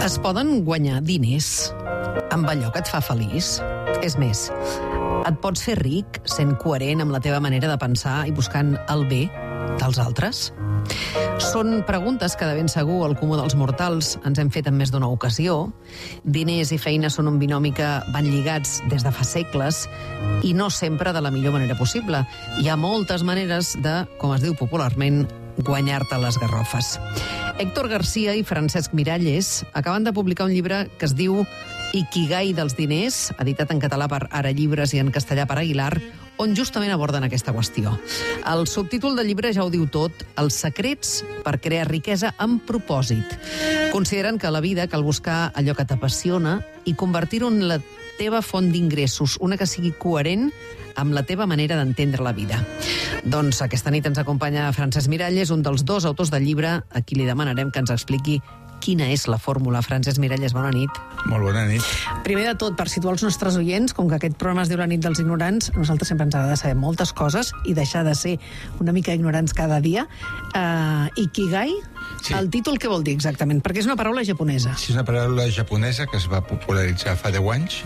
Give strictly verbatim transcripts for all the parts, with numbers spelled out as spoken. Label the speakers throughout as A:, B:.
A: Es poden guanyar diners amb allò que et fa feliç? És més, et pots fer ric sent coherent amb la teva manera de pensar i buscant el bé dels altres? Són preguntes que de ben segur el comú dels mortals ens hem fet en més d'una ocasió. Diners i feina són un binomi que van lligats des de fa segles i no sempre de la millor manera possible. Hi ha moltes maneres de, com es diu popularment, guanyar-te les garrofes. Héctor García i Francesc Miralles acaben de publicar un llibre que es diu Ikigai dels diners, editat en català per Ara Llibres i en castellà per Aguilar, on justament aborden aquesta qüestió. El subtítol del llibre ja ho diu tot, els secrets per crear riquesa amb propòsit. Consideren que a la vida cal buscar allò que t'apassiona i convertir-ho en la teva font d'ingressos, una que sigui coherent amb la teva manera d'entendre la vida. Doncs aquesta nit ens acompanya Francesc Miralles, un dels dos autors del llibre, a qui li demanarem que ens expliqui quina és la fórmula. Francesc Miralles, bona nit.
B: Molt bona nit.
A: Primer de tot, per situar els nostres oients, com que aquest programa es diu La nit dels ignorants, nosaltres sempre ens agrada saber moltes coses i deixar de ser una mica ignorants cada dia. Uh, Ikigai, sí. El títol què vol dir exactament? Perquè és una paraula japonesa.
B: Sí, és una paraula japonesa que es va popularitzar fa deu anys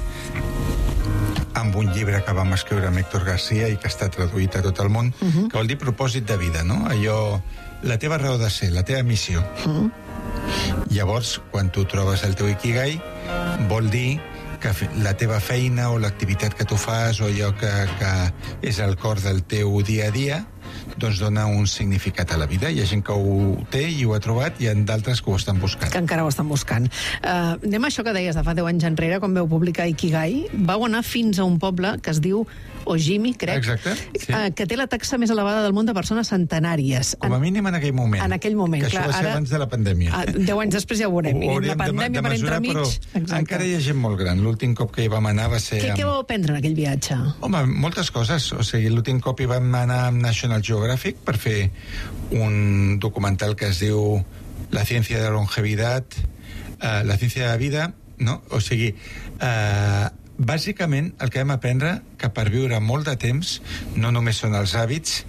B: amb un llibre que vam escriure amb Héctor García i que està traduït a tot el món, uh -huh. que vol dir propòsit de vida, no? Allò, la teva raó de ser, la teva missió. Uh -huh. Llavors, quan tu trobes el teu Ikigai, vol dir que la teva feina o l'activitat que tu fas o allò que, que és el cor del teu dia a dia, doncs dona un significat a la vida. Hi ha gent que ho té i ho ha trobat, i hi ha d'altres que ho estan buscant.
A: Que encara ho estan buscant. Uh, anem a això que deies de fa deu anys enrere, quan vau publicar Ikigai. Vau anar fins a un poble que es diu Ojimi, crec,
B: exacte, sí.
A: uh, que té la taxa més elevada del món de persones centenàries.
B: Com a mínim en aquell moment.
A: En aquell moment,
B: que
A: clar.
B: Això va ser
A: ara,
B: abans de la pandèmia.
A: Uh, deu anys després ja ho veurem.
B: Ho, ho
A: la pandèmia
B: de, de mesurar,
A: per entremig.
B: Però encara hi ha gent molt gran. L'últim cop que hi vam anar va ser...
A: Què, amb... què vau aprendre en aquell viatge?
B: Home, moltes coses. O sigui, l'últim cop hi vam anar amb National Geographic per fer un documental que es diu La ciencia de la longevidad, uh, la ciencia de la vida, no? O sigui, uh, bàsicament el que vam aprendre que per viure molt de temps no només són els hàbits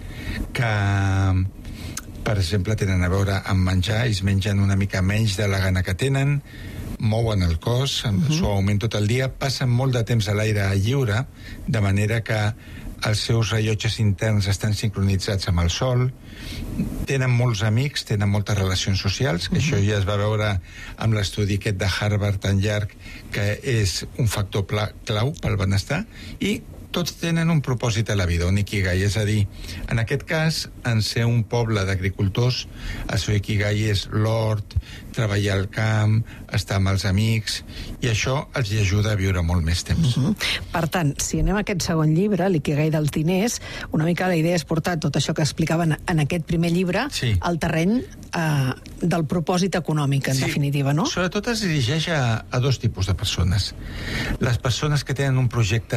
B: que, per exemple, tenen a veure amb menjar, ells mengen una mica menys de la gana que tenen, mouen el cos, uh-huh. suaument tot el dia, passen molt de temps a l'aire lliure, de manera que els seus rellotges interns estan sincronitzats amb el sol, tenen molts amics, tenen moltes relacions socials, que uh-huh. això ja es va veure amb l'estudi aquest de Harvard tan llarg, que és un factor pla, clau pel benestar, i tots tenen un propòsit a la vida, un Ikigai, és a dir, en aquest cas, en ser un poble d'agricultors, el seu Ikigai és l'hort, treballar al camp, estar amb els amics, i això els ajuda a viure molt més temps.
A: Uh-huh. Per tant, si anem a aquest segon llibre, l'Ikigai dels diners, una mica la idea és portar tot això que explicaven en aquest primer llibre
B: sí.
A: al terreny eh, del propòsit econòmic, en
B: sí.
A: definitiva, no?
B: Sobretot es dirigeix a, a dos tipus de persones. Les persones que tenen un projecte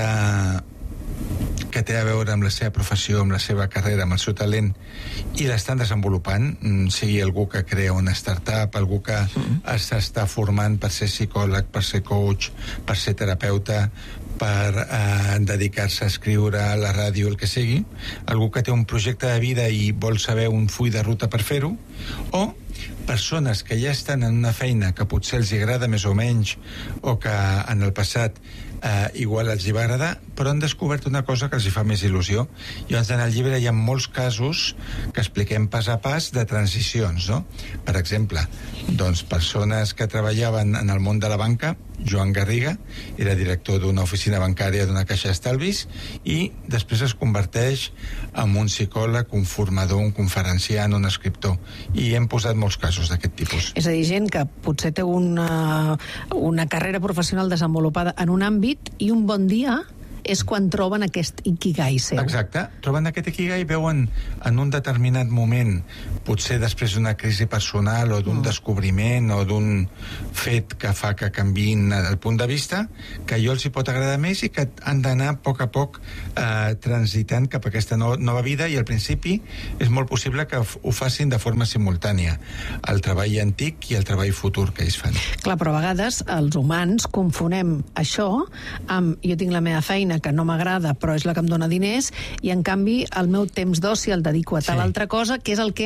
B: que té a veure amb la seva professió, amb la seva carrera, amb el seu talent, i l'estan desenvolupant, sigui algú que crea una startup, algú que mm. s'està formant per ser psicòleg, per ser coach, per ser terapeuta, per eh, dedicar-se a escriure a la ràdio, el que sigui, algú que té un projecte de vida i vol saber un full de ruta per fer-ho, o persones que ja estan en una feina que potser els agrada més o menys, o que en el passat eh, igual els hi va agradar, però han descobert una cosa que els hi fa més il·lusió. Llavors, en el llibre hi ha molts casos que expliquem pas a pas de transicions, no? Per exemple, doncs, persones que treballaven en el món de la banca, Joan Garriga, era director d'una oficina bancària d'una caixa d'estalvis, i després es converteix en un psicòleg, un formador, un conferenciant, un escriptor. I hem posat molts casos d'aquest tipus.
A: És a dir, gent que potser té una, una carrera professional desenvolupada en un àmbit i un bon dia és quan troben aquest Ikigai seu.
B: Exacte. Troben aquest Ikigai, veuen en un determinat moment, potser després d'una crisi personal o d'un mm. descobriment o d'un fet que fa que canviïn el punt de vista, que allò els hi pot agradar més i que han d'anar a poc a poc eh, transitant cap a aquesta no, nova vida, i al principi és molt possible que ho facin de forma simultània, el treball antic i el treball futur que ells fan.
A: Clar, però a vegades els humans confonem això amb jo tinc la meva feina que no m'agrada però és la que em dona diners, i en canvi el meu temps d'oci el dedico a tal sí. altra cosa, que és el que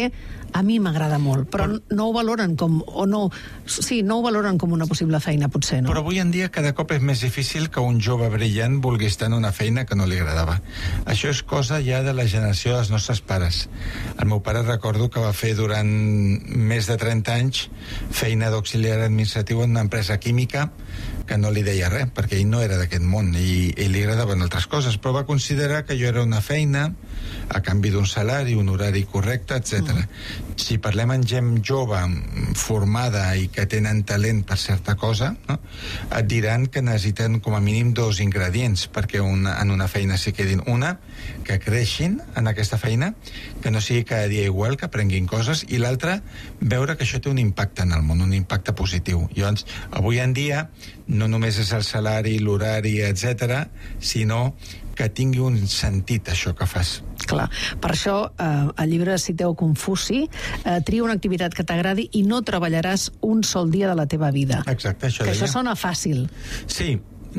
A: A mi m'agrada molt, però, però no ho valoren com... o no, sí, no ho valoren com una possible feina, potser, no?
B: Però avui en dia cada cop és més difícil que un jove brillant vulgui estar en una feina que no li agradava. Això és cosa ja de la generació dels nostres pares. El meu pare recordo que va fer durant més de trenta anys feina d'auxiliar administratiu en una empresa química que no li deia res, perquè ell no era d'aquest món i, i li agradaven altres coses, però va considerar que jo era una feina a canvi d'un salari, un horari correcte, etcètera. Mm. Si parlem en gent jove, formada i que tenen talent per certa cosa, no? Et diran que necessiten com a mínim dos ingredients perquè una, en una feina s'hi quedin. Una, que creixin en aquesta feina, que no sigui cada dia igual, que aprenguin coses, i l'altra, veure que això té un impacte en el món, un impacte positiu. Llavors, avui en dia, no només és el salari, l'horari, etcètera, sinó que tingui un sentit això que fas.
A: Clar, per això eh, el llibre citeu Confuci, eh, tria una activitat que t'agradi i no treballaràs un sol dia de la teva vida.
B: Exacte, això
A: que
B: deia.
A: això sona fàcil.
B: Sí,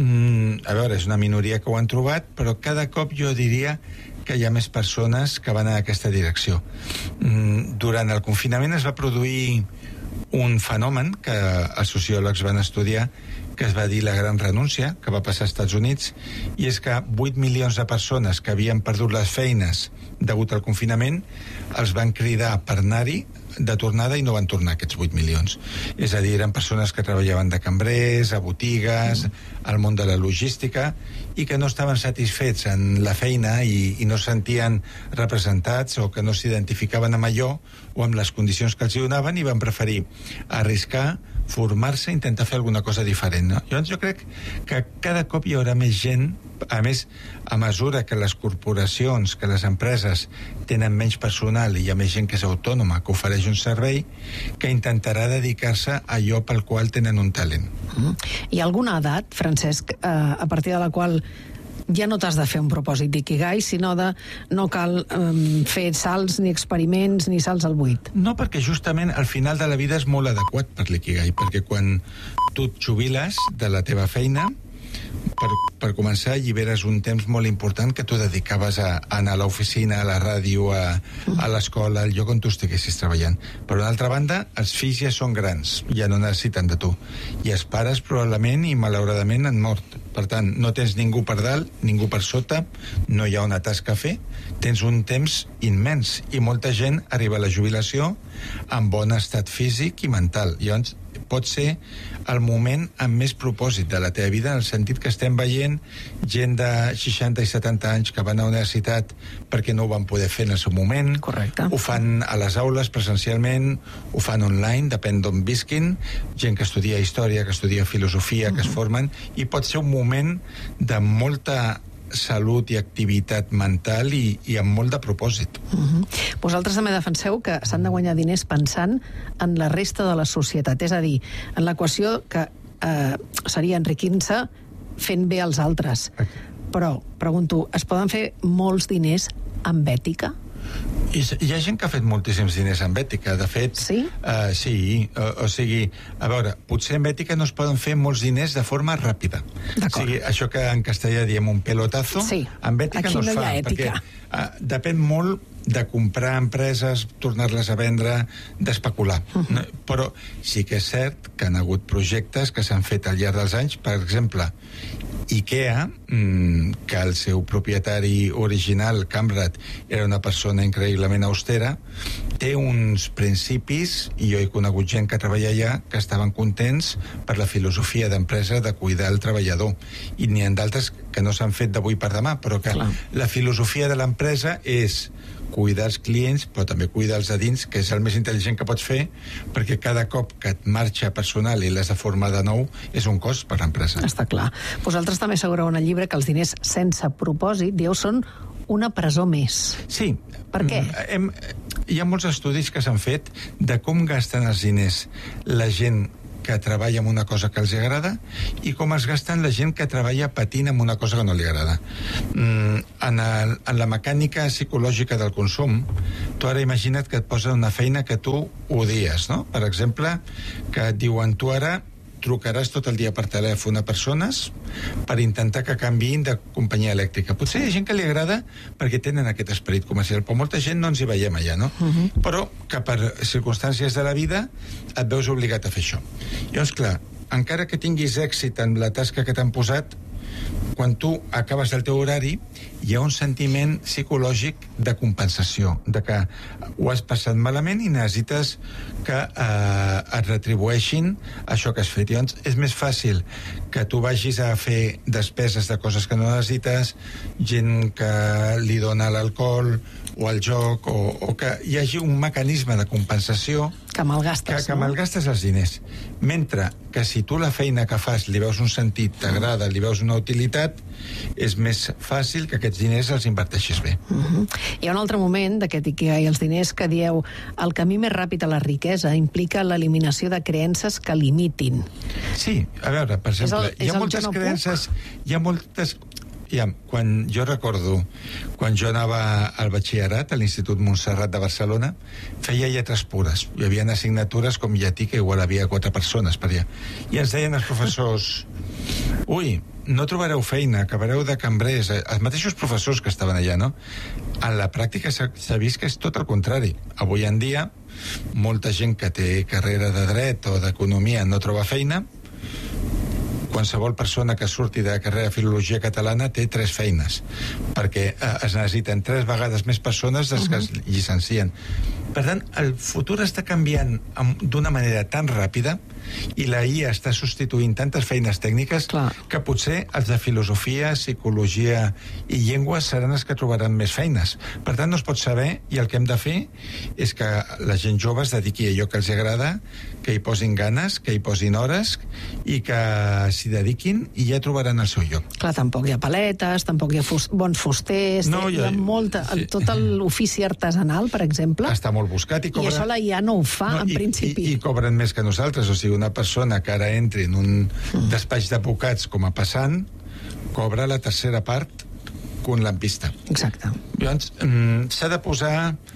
B: mm, a veure, és una minoria que ho han trobat, però cada cop jo diria que hi ha més persones que van en aquesta direcció. Mm, durant el confinament es va produir un fenomen que els sociòlegs van estudiar, que es va dir la gran renúncia, que va passar als Estats Units, i és que vuit milions de persones que havien perdut les feines degut al confinament els van cridar per anar-hi de tornada i no van tornar aquests vuit milions. És a dir, eren persones que treballaven de cambrers, a botigues, mm. al món de la logística, i que no estaven satisfets en la feina i, i no es sentien representats o que no s'identificaven amb allò o amb les condicions que els donaven i van preferir arriscar, formar-se, intentar fer alguna cosa diferent. No? Llavors jo crec que cada cop hi haurà més gent, a més, a mesura que les corporacions, que les empreses tenen menys personal i hi ha més gent que és autònoma, que ofereix un servei, que intentarà dedicar-se a allò pel qual tenen un talent.
A: Mm. Hi ha alguna edat, Francesc, eh, a partir de la qual ja no t'has de fer un propòsit d'ikigai, sinó de no cal um, fer salts ni experiments ni salts al buit?
B: No, perquè justament al final de la vida és molt adequat per l'ikigai, perquè quan tu et jubiles de la teva feina, per, per començar, alliberes un temps molt important que tu dedicaves a, a anar a l'oficina, a la ràdio, a, a l'escola, al lloc on tu estiguessis treballant. Per una altra banda, els fills ja són grans, ja no necessiten de tu. I els pares probablement i malauradament han mort. Per tant, no tens ningú per dalt, ningú per sota, no hi ha una tasca a fer, tens un temps immens i molta gent arriba a la jubilació amb bon estat físic i mental. Llavors, pot ser el moment amb més propòsit de la teva vida, en el sentit que estem veient gent de seixanta i setanta anys que van a la universitat perquè no ho van poder fer en el seu moment.
A: Correcte.
B: Ho fan a les aules presencialment, ho fan online, depèn d'on visquin, gent que estudia història, que estudia filosofia, uh-huh. que es formen, i pot ser un moment de molta salut i activitat mental i, i amb molt de propòsit.
A: Uh-huh. Vosaltres també defenseu que s'han de guanyar diners pensant en la resta de la societat, és a dir, en l'equació que eh, seria enriquint-se fent bé als altres. Però, pregunto, es poden fer molts diners amb ètica?
B: I hi ha gent que ha fet moltíssims diners amb ètica. De fet,
A: sí?
B: Uh, sí, o, o sigui, a veure, potser amb ètica no es poden fer molts diners de forma ràpida. O sigui, això que en castellà diem un pelotazo,
A: sí.
B: amb ètica
A: Aquí
B: no es
A: no
B: fa. Perquè uh, depèn molt de comprar empreses, tornar-les a vendre, d'especular. Uh-huh. No? Però sí que és cert que han hagut projectes que s'han fet al llarg dels anys. Per exemple, IKEA, mmm, que el seu propietari original, Kamprad, era una persona increïblement austera, té uns principis, i jo he conegut gent que treballa allà, que estaven contents per la filosofia d'empresa de cuidar el treballador. I n'hi ha d'altres que no s'han fet d'avui per demà, però que Clar. La filosofia de l'empresa és cuidar els clients, però també cuidar els de dins, que és el més intel·ligent que pots fer, perquè cada cop que et marxa personal i l'has de formar de nou, és un cost per l'empresa.
A: Està clar. Vosaltres també assegureu en el llibre que els diners sense propòsit, dieu, són una presó més.
B: Sí.
A: Per què?
B: Hem, hi ha molts estudis que s'han fet de com gasten els diners la gent que treballa amb una cosa que els agrada i com es gasten la gent que treballa patint amb una cosa que no li agrada. Mm, en, el, en la mecànica psicològica del consum, tu ara imagina't que et posen una feina que tu odies, no? Per exemple, que et diuen tu ara trucaràs tot el dia per telèfon a persones per intentar que canviïn de companyia elèctrica. Potser hi ha gent que li agrada perquè tenen aquest esperit comercial, però molta gent no ens hi veiem allà, no? Uh-huh. Però que per circumstàncies de la vida et veus obligat a fer això. Llavors, clar, encara que tinguis èxit en la tasca que t'han posat, quan tu acabes el teu horari, hi ha un sentiment psicològic de compensació, de que ho has passat malament i necessites que eh, et retribueixin això que has fet. Llavors, és més fàcil que tu vagis a fer despeses de coses que no necessites, gent que li dona l'alcohol o el joc, o, o que hi hagi un mecanisme de compensació
A: que malgastes,
B: que, que
A: no?
B: malgastes els diners. Mentre que si tu la feina que fas li veus un sentit, t'agrada, li veus una utilitat, és més fàcil que aquests diners els inverteixis bé.
A: Uh-huh. Hi ha un altre moment d'aquest Ikigai, els diners, que dieu el camí més ràpid a la riquesa implica l'eliminació de creences que limitin.
B: Sí, a veure, per exemple,
A: És el,
B: hi ha
A: és
B: moltes
A: no
B: creences, hi ha moltes... Ja, quan jo recordo, quan jo anava al batxillerat a l'Institut Montserrat de Barcelona, feia lletres pures. Hi havia assignatures com llatí, que igual havia quatre persones per allà. I ens deien els professors, ui, no trobareu feina, acabareu de cambrers. Els mateixos professors que estaven allà, no? En la pràctica s'ha vist que és tot el contrari. Avui en dia, molta gent que té carrera de dret o d'economia no troba feina. Qualsevol persona que surti de la carrera de filologia catalana té tres feines, perquè eh, es necessiten tres vegades més persones des que es llicencien. Per tant, el futur està canviant d'una manera tan ràpida i la I A està substituint tantes feines tècniques
A: Clar.
B: que potser els de filosofia, psicologia i llengua seran els que trobaran més feines. Per tant, no es pot saber, i el que hem de fer és que la gent jove es dediqui a allò que els agrada, que hi posin ganes, que hi posin hores i que s'hi dediquin i ja trobaran el seu lloc.
A: Clar, tampoc hi ha paletes, tampoc hi ha fust, bons fusters,
B: No,
A: hi
B: hi
A: ha
B: ha-
A: molta,
B: sí.
A: tot l'ofici artesanal, per exemple,
B: Està molt buscat i
A: i
B: cobra...
A: això la I A no ho fa,
B: No,
A: en
B: i,
A: principi.
B: I, I cobren més que nosaltres, o sigui, una persona que ara entri en un mm. despatx d'advocats com a passant, cobra la tercera part que un lampista.
A: Exacte.
B: Llavors, mm, s'ha de posar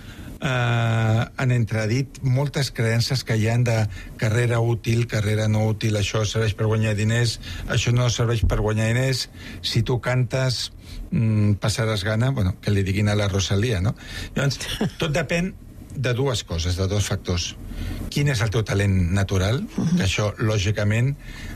B: eh, en entredit moltes creences que hi ha de carrera útil, carrera no útil, això serveix per guanyar diners, això no serveix per guanyar diners, si tu cantes mm, passaràs gana, bueno, que li diguin a la Rosalia, no? Llavors, tot depèn de dues coses, de dos factors. Quin és el teu talent natural? Que això, lògicament,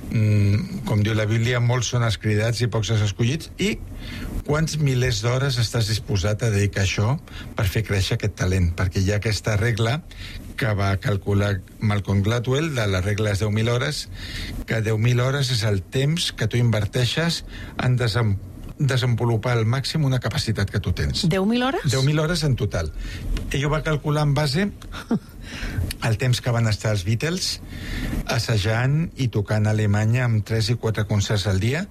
B: mm, com diu la Bíblia, molts són els cridats i pocs els escollits, i quants milers d'hores estàs disposat a dedicar a això per fer créixer aquest talent? Perquè hi ha aquesta regla que va calcular Malcolm Gladwell, de les regles deu mil hores, que deu mil hores és el temps que tu inverteixes en desenvolupar desenvolupar al màxim una capacitat que tu tens.
A: deu mil hores?
B: deu mil hores en total. Ell ho va calcular en base al temps que van estar els Beatles assajant i tocant a Alemanya amb tres i quatre concerts al dia,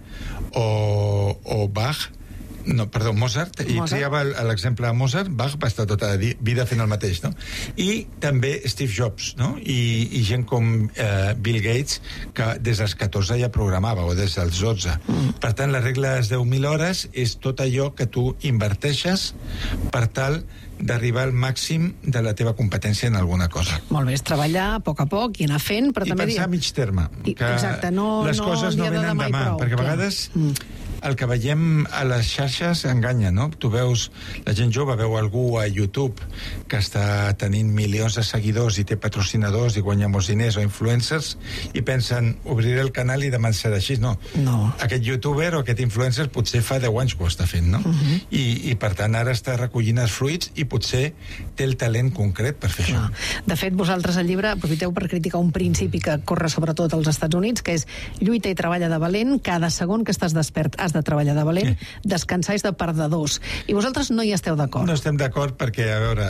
B: o, o Bach, no, perdó, Mozart, i
A: Mozart.
B: triava l'exemple de Mozart. Bach va estar tota la vida fent el mateix, no? I també Steve Jobs, no? I, i gent com eh, Bill Gates, que des dels catorze ja programava, o des dels dotze. Mm. Per tant, la regla de les deu mil hores és tot allò que tu inverteixes per tal d'arribar al màxim de la teva competència en alguna cosa.
A: Molt bé, és treballar a poc a poc i anar fent, però
B: I
A: també...
B: pensar a mig terme,
A: I-
B: que
A: exacte, no-
B: les
A: no
B: coses
A: el
B: no
A: dia de
B: venen
A: demà i
B: demà,
A: prou,
B: perquè a
A: clar.
B: vegades
A: Mm.
B: el que veiem a les xarxes enganya, no? Tu veus, la gent jove veu algú a YouTube que està tenint milions de seguidors i té patrocinadors i guanya molts diners, o influencers, i pensen, obriré el canal i demà serà així. No.
A: No.
B: Aquest youtuber o aquest influencer potser fa deu anys que ho està fent, no?
A: Uh-huh.
B: I, I per tant ara està recollint els fruits i potser té el talent concret per fer
A: Clar.
B: això.
A: De fet, vosaltres al llibre aprofiteu per criticar un principi que corre sobretot als Estats Units, que és lluita i treballa de valent, cada segon que estàs despert has de treballar de valent, descansar és de perdedors. I vosaltres no hi esteu d'acord.
B: No estem d'acord perquè, a veure,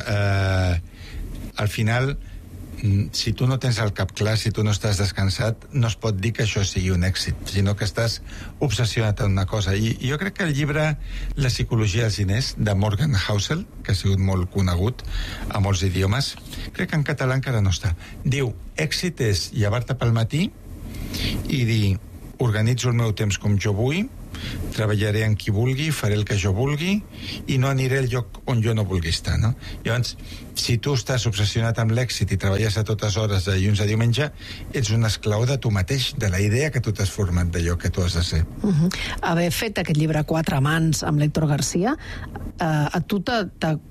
B: eh, al final, mm, si tu no tens el cap clar, si tu no estàs descansat, no es pot dir que això sigui un èxit, sinó que estàs obsessionat en una cosa. I jo crec que el llibre La psicologia dels diners, de Morgan Housel, que ha sigut molt conegut a molts idiomes, crec que en català encara no està. Diu, èxit és llevar-te pel matí i dir, organitzo el meu temps com jo vull, treballaré amb qui vulgui, faré el que jo vulgui i no aniré al lloc on jo no vulgui estar, no? Llavors, si tu estàs obsessionat amb l'èxit i treballes a totes hores de dilluns a diumenge, ets un esclau de tu mateix, de la idea que tu t'has format d'allò que tu has de ser.
A: Uh-huh. Haver fet aquest llibre a quatre mans amb l'Héctor García, eh, a tu t'ha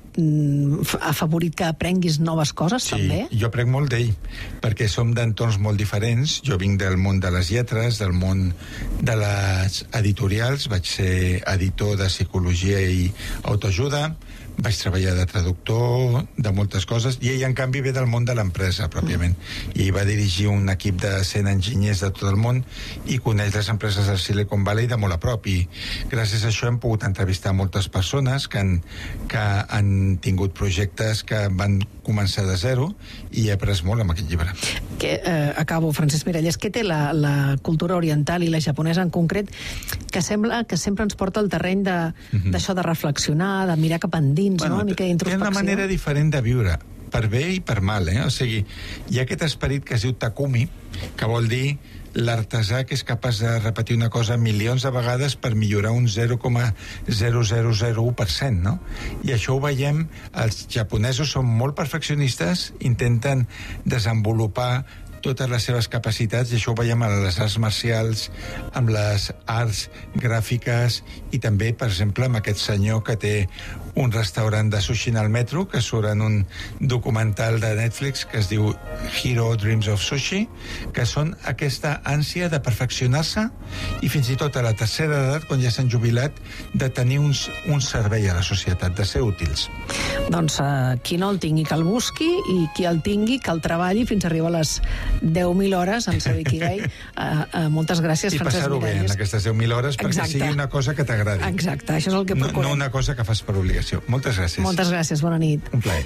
A: ha favorit que aprenguis noves coses,
B: sí,
A: també?
B: Sí, jo aprenc molt d'ell, perquè som d'entorns molt diferents. Jo vinc del món de les lletres, del món de les editorials, vaig ser editor de psicologia i autoajuda, vaig treballar de traductor, de moltes coses, i ell, en canvi, ve del món de l'empresa, pròpiament. Mm. I ell va dirigir un equip de cent enginyers de tot el món i coneix les empreses del Silicon Valley de molt a prop. I gràcies a això hem pogut entrevistar moltes persones que han, que han tingut projectes que van començar de zero, i he après molt amb aquest llibre.
A: Que, eh, acabo, Francesc Miralles, què té la, la cultura oriental i la japonesa en concret que sembla que sempre ens porta al terreny de, mm-hmm. d'això de reflexionar, de mirar cap endins, bueno, no? Una mica d'introspecció.
B: Té una manera diferent de viure, per bé i per mal, eh? O sigui, hi ha aquest esperit que es diu Takumi, que vol dir l'artesà que és capaç de repetir una cosa milions de vegades per millorar un zero coma zero zero zero u per cent, no? I això ho veiem, els japonesos són molt perfeccionistes, intenten desenvolupar totes les seves capacitats, i això ho veiem a les arts marcials, amb les arts gràfiques, i també, per exemple, amb aquest senyor que té un restaurant de sushi al metro, que surt en un documental de Netflix que es diu Hero Dreams of Sushi, que són aquesta ànsia de perfeccionar-se i fins i tot a la tercera edat, quan ja s'han jubilat, de tenir un, un servei a la societat, de ser útils.
A: Doncs uh, qui no el tingui que el busqui, i qui el tingui que el treballi fins a arribar a les deu mil hores en seu Ikigai. Uh, uh, moltes gràcies,
B: I
A: Francesc
B: passar-ho bé en aquestes deu mil hores, perquè Exacte. sigui una cosa que t'agradi.
A: Exacte, això és el que procurem.
B: No, no una cosa que fas per obligació. Moltes gràcies.
A: Moltes gràcies, bona nit.
B: Un plaer.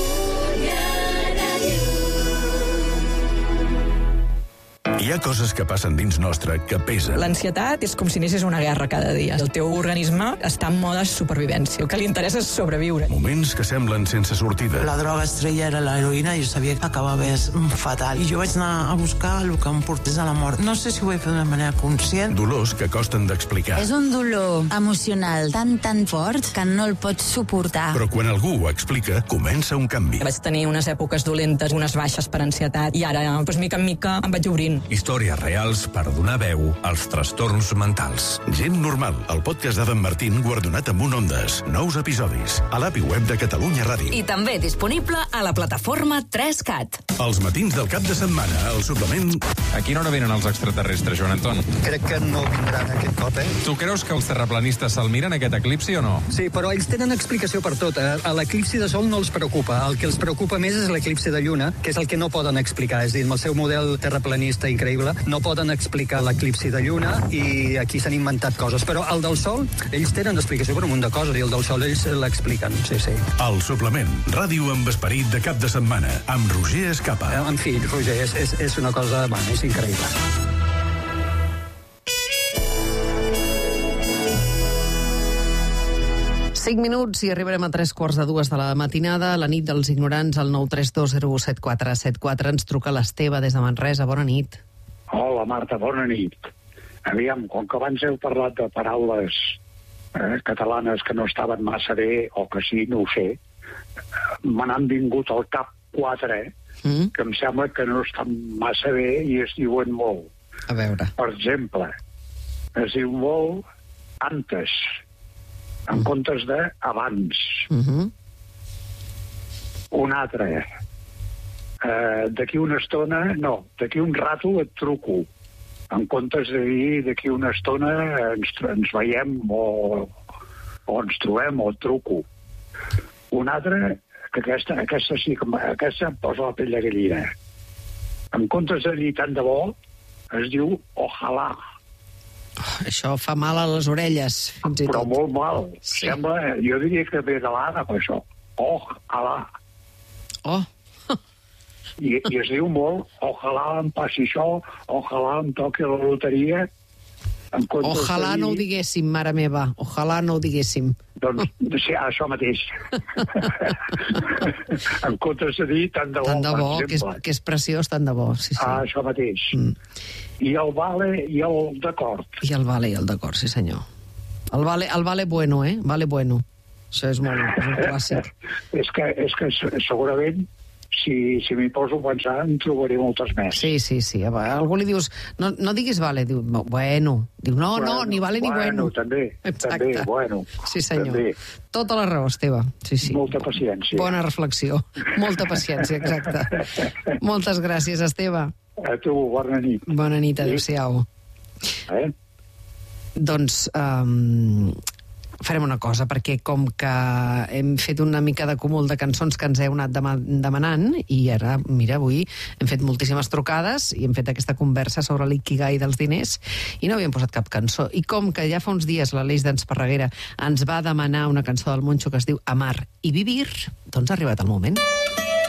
C: Hi ha coses que passen dins nostre que pesen.
D: L'ansietat és com si anessis a una guerra cada dia. El teu organisme està en mode supervivència. El que li interessa és sobreviure.
C: Moments que semblen sense sortida.
E: La droga estrella era l'heroïna i jo sabia que acabava fatal. I jo vaig anar a buscar el que em portés a la mort. No sé si ho vaig fer d'una manera conscient.
C: Dolors que costen d'explicar.
F: És un dolor emocional tan, tan fort que no el pots suportar.
C: Però quan algú ho explica, comença un canvi.
D: Vaig tenir unes èpoques dolentes, unes baixes per ansietat, i ara, doncs, mica en mica, em vaig obrint.
C: Històries reals per donar veu als trastorns mentals. Gent normal, el podcast d'Adam Martín guardonat amb un Ondes. Nous episodis a l'A P I web de Catalunya Ràdio.
G: I també disponible a la plataforma tres cat.
C: Els matins del cap de setmana, al suplement...
H: A quina hora venen els extraterrestres, Joan Anton?
I: Crec que no vindran aquest cop, eh?
H: Tu creus que els terraplanistes se'l miren, aquest eclipsi, o no?
I: Sí, però ells tenen explicació per tot. A l'eclipsi de sol no els preocupa. El que els preocupa més és l'eclipsi de lluna, que és el que no poden explicar. És a dir, amb el seu model terraplanista increïble, no poden explicar l'eclipsi de lluna, i aquí s'han inventat coses. Però el del sol, ells tenen explicació per un munt de coses, i el del sol ells l'expliquen, sí, sí.
C: El suplement, ràdio amb esperit de cap de setmana, amb Roger Escapa.
I: En fi, Roger, és, és, és una cosa, bueno, és increïble.
A: Cinc minuts i arribarem a tres quarts de dues de la matinada. La nit dels ignorants, al nou tres dos zero u set quatre set quatre. Ens truca l'Esteve des de Manresa. Bona nit.
J: Hola, Marta, bona nit. Aviam, com que abans heu parlat de paraules eh, catalanes que no estaven massa bé, o que sí, no ho sé, me n'han vingut al cap quatre, mm. que em sembla que no estan massa bé i es diuen molt.
A: A veure.
J: Per exemple, es diu molt antes, en mm. comptes de abans.
A: Mm-hmm.
J: Un altre, eh, d'aquí una estona, no, d'aquí un rato et truco, en comptes de dir d'aquí una estona ens, ens veiem o, o ens trobem o et truco. Un altre, que aquesta, aquesta sí que aquesta em posa la pell de gallina. En comptes de dir tant de bo, es diu ojalà.
A: Oh, això fa mal a les orelles, fins i tot.
J: Però molt mal. Sí. Sembla, jo diria que ve de l'àrab, això. Ojalà.
A: Oh.
J: I, I es diu molt, ojalà em passi això, ojalà em toqui la loteria.
A: Ojalà dir... no ho diguéssim, mare meva. Ojalà no ho diguéssim.
J: Doncs, sí, això mateix. En comptes de dir tant de bo,
A: tant de bo, que és, que és preciós, tant de bo. Sí, sí.
J: Ah, això mateix. Mm. I el vale i el d'acord.
A: I el vale i el d'acord, sí senyor. El vale, el vale bueno, eh? Vale bueno. Això és molt, és un clàssic.
J: és, que, és que segurament, si, si m'hi poso a pensar, en trobaré moltes més.
A: Sí, sí, sí. A algú li dius, no, no diguis vale, diu, bueno. Diu, no, bueno, no, ni vale ni bueno.
J: Bueno, també,
A: exacte.
J: també, bueno.
A: Sí, senyor.
J: També.
A: Tota la raó, Esteve. Sí, sí.
J: Molta paciència.
A: Bona reflexió. Molta paciència, exacte. Moltes gràcies, Esteve.
J: A tu, bona nit.
A: Bona nit, adéu-siau.
J: Eh?
A: Doncs um, farem una cosa, perquè com que hem fet una mica d'acúmul de cançons que ens heu anat dema demanant, i ara, mira, avui hem fet moltíssimes trucades i hem fet aquesta conversa sobre l'ikigai dels diners i no havíem posat cap cançó. I com que ja fa uns dies l'Aleix d'Esparreguera ens va demanar una cançó del Moncho que es diu Amar i Vivir, doncs ha arribat el moment.